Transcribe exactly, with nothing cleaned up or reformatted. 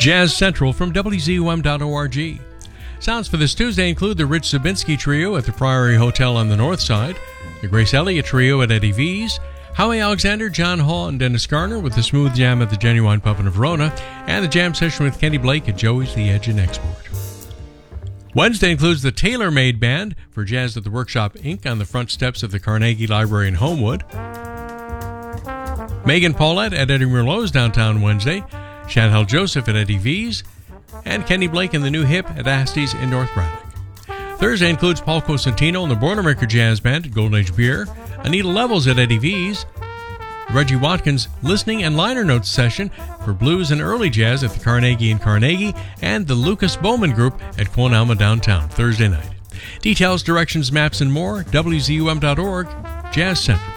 Jazz Central from W Z U M dot org. Sounds for this Tuesday include the Rich Zabinski Trio at the Priory Hotel on the North Side, the Grace Elliott Trio at Eddie V's, Howie Alexander, John Hall, and Dennis Garner with the Smooth Jam at the Genuine Pub in Verona, and the Jam Session with Kenny Blake at Joey's The Edge in Export. Wednesday includes the Tailor Made Band for Jazz at the Workshop Incorporated on the front steps of the Carnegie Library in Homewood. Megan Paulette at Eddie Merlot's downtown Wednesday, Chantal Joseph at Eddie V's, and Kenny Blake and the New Hip at Asty's in North Braddock. Thursday includes Paul Cosentino and the Boilermaker Jazz Band at Golden Age Beer, Anita Levels at Eddie V's, Reggie Watkins Listening and Liner Notes session for blues and early jazz at the Carnegie in Carnegie, and the Lucas Bowman Group at Quon Alma downtown Thursday night. Details, directions, maps, and more, W Z U M dot org, Jazz Central.